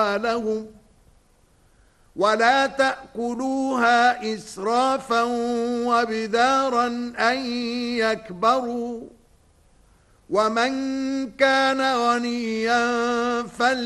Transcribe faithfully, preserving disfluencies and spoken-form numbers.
لهم ولا تأكلوها إسرافا وبدارا أن يكبروا ومن كان غنيا فل